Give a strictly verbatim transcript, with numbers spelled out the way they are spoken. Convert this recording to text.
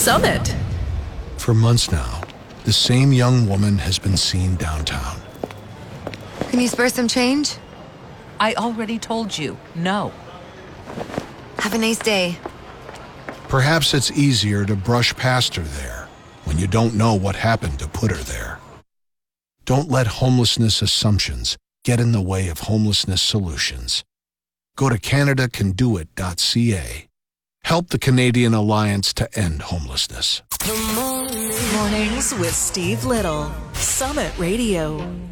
Summit. For months now, the same young woman has been seen downtown. Can you spare some change? I already told you, no. Have a nice day. Perhaps it's easier to brush past her there when you don't know what happened to put her there. Don't let homelessness assumptions get in the way of homelessness solutions. Go to Canada Can Do It dot C A. Help the Canadian Alliance to End Homelessness. Mornings with Steve Little. Summit Radio.